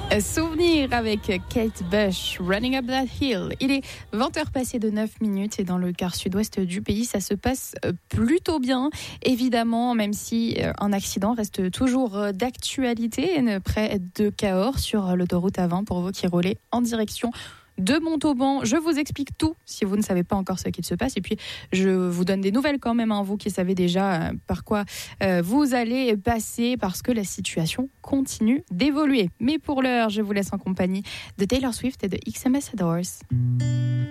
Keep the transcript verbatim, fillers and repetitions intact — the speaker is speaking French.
Souvenir avec Kate Bush, Running Up That Hill. Il est vingt heures passées de neuf minutes et dans le quart sud-ouest du pays, ça se passe plutôt bien. Évidemment, même si un accident reste toujours d'actualité près de Cahors sur l'autoroute A vingt pour vous qui roulez en direction de Montauban. Je vous explique tout si vous ne savez pas encore ce qu'il se passe. Et puis, je vous donne des nouvelles quand même, hein, vous qui savez déjà euh, par quoi euh, vous allez passer parce que la situation continue d'évoluer. Mais pour l'heure, je vous laisse en compagnie de Taylor Swift et de X M S Adores.